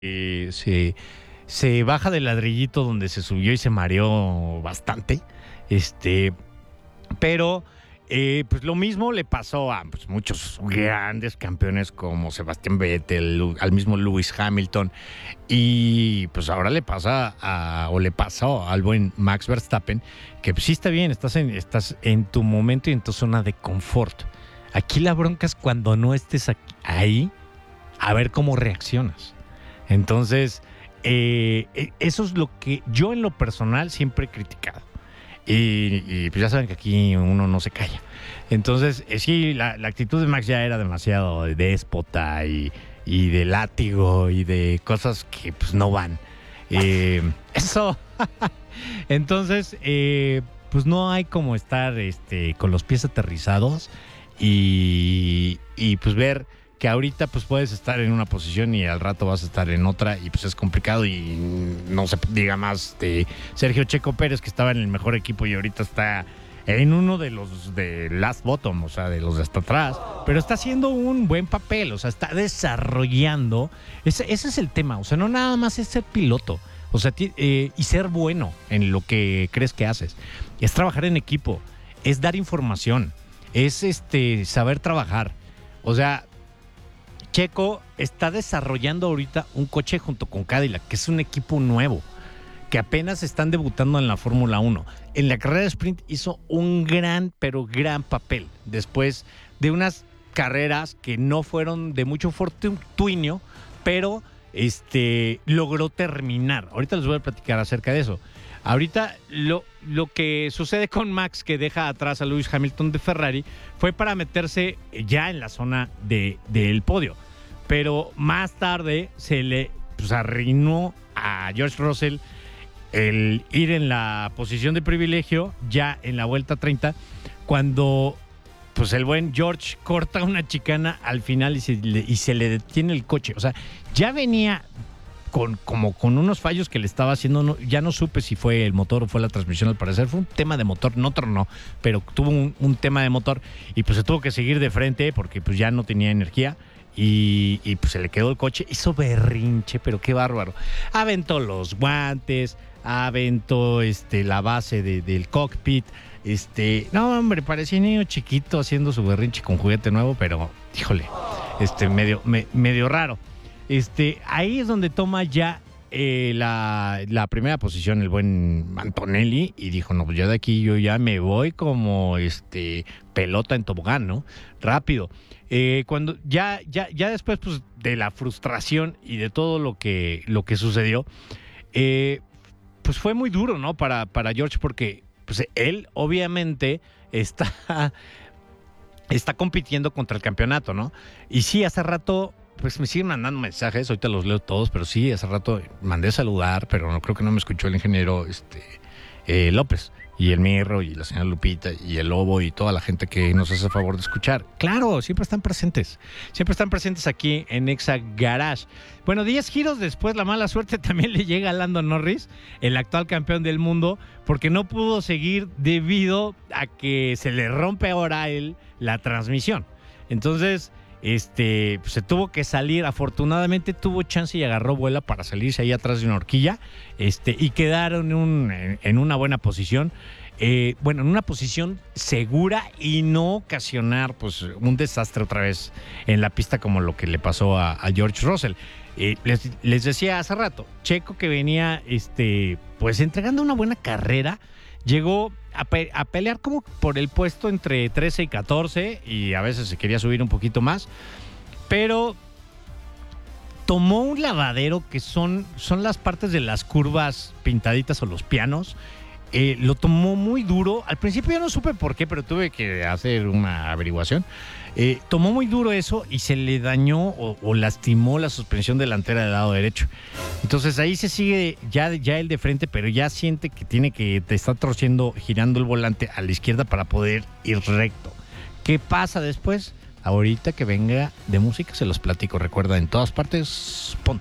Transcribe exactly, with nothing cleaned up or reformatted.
eh, se, se baja del ladrillito donde se subió y se mareó bastante. Este, pero eh, pues lo mismo le pasó a pues, muchos grandes campeones como Sebastián Vettel, al mismo Lewis Hamilton, y pues ahora le pasa a, o le pasó al buen Max Verstappen, que pues, sí está bien, estás en, estás en tu momento y en tu zona de confort. Aquí la bronca es cuando no estés aquí, ahí, a ver cómo reaccionas. Entonces, eh, eso es lo que yo en lo personal siempre he criticado. Y, y pues ya saben que aquí uno no se calla. Entonces, eh, sí, la, la actitud de Max ya era demasiado de déspota y, y de látigo y de cosas que pues no van. Eh, eso. Entonces, eh, pues no hay como estar este, con los pies aterrizados y, y pues ver que ahorita pues puedes estar en una posición y al rato vas a estar en otra y pues es complicado y no se diga más de Sergio Checo Pérez, que estaba en el mejor equipo y ahorita está en uno de los de last bottom, o sea, de los de hasta atrás, pero está haciendo un buen papel, o sea, está desarrollando, ese, ese es el tema, o sea, no nada más es ser piloto, o sea, eh, y ser bueno en lo que crees que haces, es trabajar en equipo, es dar información, es este saber trabajar, o sea, Checo está desarrollando ahorita un coche junto con Cadillac, que es un equipo nuevo, que apenas están debutando en la Fórmula uno. En la carrera de sprint hizo un gran, pero gran papel, después de unas carreras que no fueron de mucho fortunio, pero este, logró terminar. Ahorita les voy a platicar acerca de eso. Ahorita lo, lo que sucede con Max, que deja atrás a Lewis Hamilton de Ferrari, fue para meterse ya en la zona de, del podio. Pero más tarde se le pues, arruinó a George Russell el ir en la posición de privilegio ya en la vuelta treinta, cuando pues el buen George corta una chicana al final y se le, y se le detiene el coche. O sea, ya venía con, como con unos fallos que le estaba haciendo, no, ya no supe si fue el motor o fue la transmisión, al parecer fue un tema de motor, no tronó, pero tuvo un, un tema de motor y pues se tuvo que seguir de frente porque pues ya no tenía energía y, y pues se le quedó el coche, hizo berrinche, pero qué bárbaro, aventó los guantes, aventó este, la base de, del cockpit, este, no hombre, parecía un niño chiquito haciendo su berrinche con juguete nuevo, pero híjole, este, medio, me, medio raro. Este, ahí es donde toma ya eh, la, la primera posición el buen Antonelli y dijo, no, pues ya de aquí yo ya me voy como este pelota en tobogán, ¿no? Rápido. Eh, cuando ya, ya, ya después pues, de la frustración y de todo lo que, lo que sucedió, eh, pues fue muy duro, ¿no? Para, para George, porque pues, él obviamente está, está compitiendo contra el campeonato, ¿no? Y sí, hace rato pues me siguen mandando mensajes, ahorita los leo todos, pero sí, hace rato mandé saludar, pero no creo que no me escuchó el ingeniero este, eh, López, y el Mirro, y la señora Lupita, y el Lobo, y toda la gente que nos hace favor de escuchar. Claro, siempre están presentes, siempre están presentes aquí en Exa Garage. Bueno, diez giros después, la mala suerte también le llega a Lando Norris, el actual campeón del mundo, porque no pudo seguir debido a que se le rompe ahora a él la transmisión. Entonces Este, pues se tuvo que salir, afortunadamente tuvo chance y agarró vuela para salirse ahí atrás de una horquilla, este, y quedaron en, un, en, en una buena posición, eh, bueno, en una posición segura y no ocasionar pues un desastre otra vez en la pista como lo que le pasó a, a George Russell. Eh, les, les decía hace rato, Checo que venía este, pues entregando una buena carrera, llegó a, pe- a pelear como por el puesto entre trece y catorce y a veces se quería subir un poquito más, pero tomó un lavadero que son, son las partes de las curvas pintaditas o los pianos. Eh, lo tomó muy duro. Al principio yo no supe por qué, pero tuve que hacer una averiguación. Eh, tomó muy duro eso y se le dañó o, o lastimó la suspensión delantera del lado derecho. Entonces ahí se sigue ya, ya el de frente, pero ya siente que tiene que te está torciendo, girando el volante a la izquierda para poder ir recto. ¿Qué pasa después? Ahorita que venga de música se los platico. Recuerda, en todas partes, ponte.